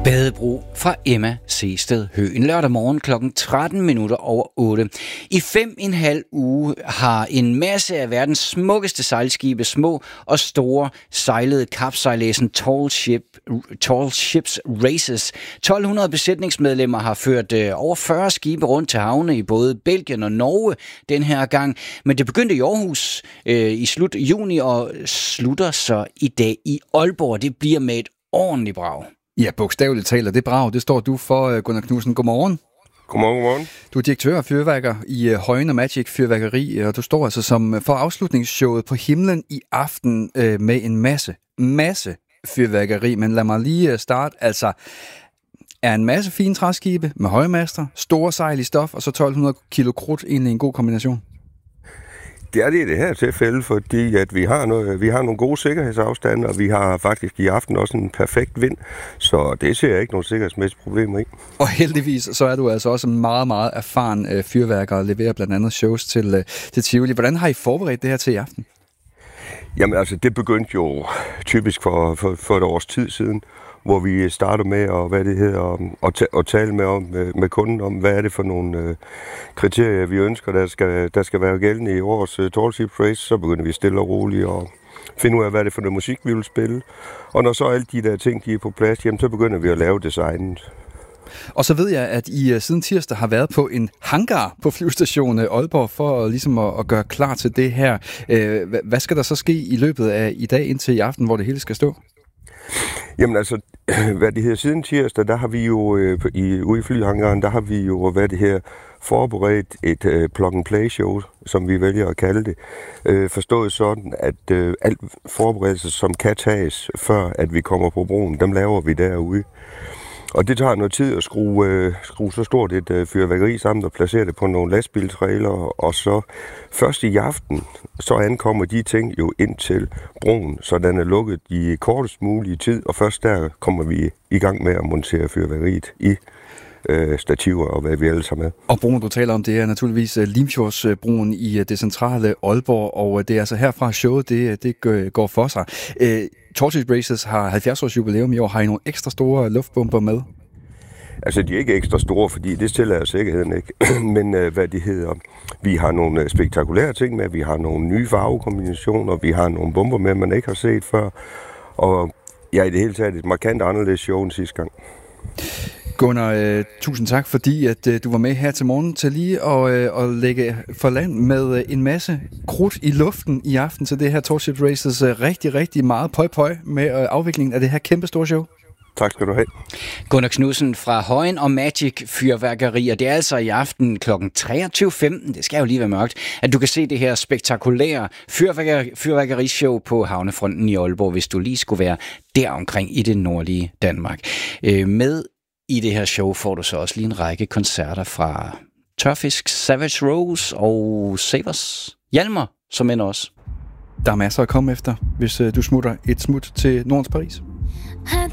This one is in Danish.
Badebro fra Emma Seested Høgh. En lørdag morgen klokken 8:13. I 5,5 uge har en masse af verdens smukkeste sejlskibe, små og store, sejlede kapsejladsen Tall Ships Races. 1200 besætningsmedlemmer har ført over 40 skibe rundt til havne i både Belgien og Norge den her gang. Men det begyndte i Aarhus i slut juni og slutter så i dag i Aalborg. Det bliver med et ordentligt brag. Ja, bogstaveligt taler det brag. Det står du for, Gunnar Knudsen. Godmorgen. Godmorgen. Du er direktør af fyrværker i Højen og Magic Fyrværkeri, og du står altså som for afslutningsshowet på Himlen i aften med en masse fyrværkeri. Men lad mig lige starte. Altså, er en masse fine træskibe med høje master, store sejl i stof og så 1200 kilo krudt egentlig en god kombination? Det er det i det her tilfælde, fordi at vi har nogle gode sikkerhedsafstande, og vi har faktisk i aften også en perfekt vind, så det ser jeg ikke nogen sikkerhedsmæssige problemer i. Og heldigvis så er du altså også en meget, meget erfaren fyrværker og leverer blandt andet shows til Tivoli. Hvordan har I forberedt det her til i aften? Jamen altså, det begyndte jo typisk for et års tid siden, hvor vi starter med at tale med kunden om, hvad er det for nogle kriterier, vi ønsker, der skal være gældende i årets Tall Ships Race. Så begynder vi stille og roligt og finde ud af, hvad er det for noget musik, vi vil spille. Og når så alle de der ting, de er på plads, jamen, så begynder vi at lave designet. Og så ved jeg, at I siden tirsdag har været på en hangar på flyvestationen Aalborg for ligesom at gøre klar til det her. Hvad skal der så ske i løbet af i dag indtil i aften, hvor det hele skal stå? Jamen altså, siden tirsdag, der har vi jo ude i flyhangaren, der har vi jo forberedt et plug-and-play-show, som vi vælger at kalde det. Forstået sådan, at alt forberedelse, som kan tages, før at vi kommer på broen, dem laver vi derude. Og det tager noget tid at skrue så stort et fyrværkeri sammen og placere det på nogle lastbiltrailer, og så først i aften, så ankommer de ting jo ind til broen, så den er lukket i kortest mulige tid, og først der kommer vi i gang med at montere fyrværkeriet i stativer og hvad vi ellers har med. Og broen, du taler om, det er naturligvis Limfjordsbroen i det centrale Aalborg, og det er altså herfra showet, det går for sig. Tall Ships Races har 70-års jubilæum i år. Har I nogle ekstra store luftbomber med? Altså, de er ikke ekstra store, fordi det stiller jeg sikkerheden ikke. Men vi har nogle spektakulære ting med, vi har nogle nye farvekombinationer, vi har nogle bomber med, man ikke har set før. Og ja, i det hele taget et markant anderledes show end sidste gang. Gunnar, tusind tak, fordi at du var med her til morgen til lige at lægge for land med en masse krudt i luften i aften til det her Tall Ships Races. Rigtig meget pøj med afviklingen af det her kæmpe store show. Tak skal du have. Gunnar Knudsen fra Højen og Magic Fyrværkeri, og det er altså i aften kl. 23:15, det skal jo lige være mørkt, at du kan se det her spektakulære fyrværkerishow på havnefronten i Aalborg, hvis du lige skulle være deromkring i det nordlige Danmark. Med i det her show får du så også lige en række koncerter fra Tørfisk, Savage Rose og Savers. Hjalmar, som end også. Der er masser at komme efter, hvis du smutter et smut til Nordens Paris.